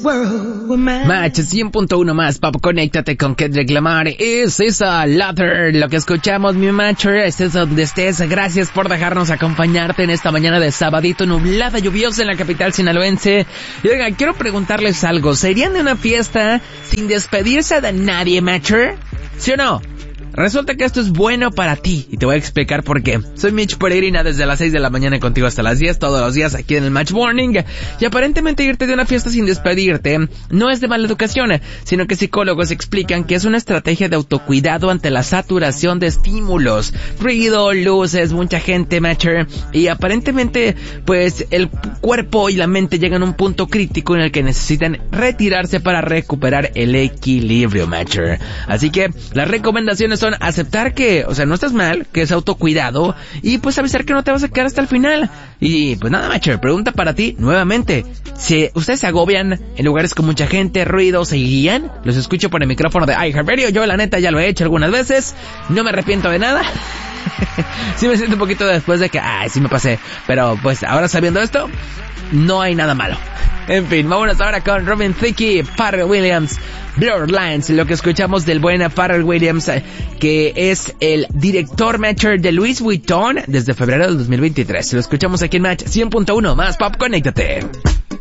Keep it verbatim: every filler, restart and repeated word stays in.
Match cien punto uno más, Pop, conéctate con Kendrick Lamar. Es esa Lather, lo que escuchamos, mi matcher. Estés donde estés, gracias por dejarnos acompañarte en esta mañana de sabadito nublada, lluviosa en la capital sinaloense. Y oigan, quiero preguntarles algo. ¿Serían de una fiesta sin despedirse de nadie, matcher? ¿Sí o no? Resulta que esto es bueno para ti y te voy a explicar por qué. Soy Mitch Peregrina desde las seis de la mañana contigo hasta las diez, todos los días aquí en el Match Morning. Y aparentemente irte de una fiesta sin despedirte no es de mala educación, sino que psicólogos explican que es una estrategia de autocuidado ante la saturación de estímulos, ruido, luces, mucha gente, matcher, y aparentemente pues el cuerpo y la mente llegan a un punto crítico en el que necesitan retirarse para recuperar el equilibrio, matcher. Así que las recomendaciones son aceptar que, o sea, no estás mal, que es autocuidado, y pues avisar que no te vas a quedar hasta el final. Y pues nada, matcher, pregunta para ti nuevamente: si ustedes se agobian en lugares con mucha gente, ruido, se guían, los escucho por el micrófono de iHeartRadio. Yo la neta ya lo he hecho algunas veces, no me arrepiento de nada. Sí me siento un poquito después de que, ay, sí me pasé, pero pues ahora sabiendo esto, no hay nada malo. En fin, vámonos ahora con Robin Thicke, Pharrell Williams, Blurred Lines, lo que escuchamos del buen Pharrell Williams, que es el director matcher de Louis Vuitton desde febrero del dos mil veintitrés. Lo escuchamos aquí en Match cien punto uno más Pop, conéctate.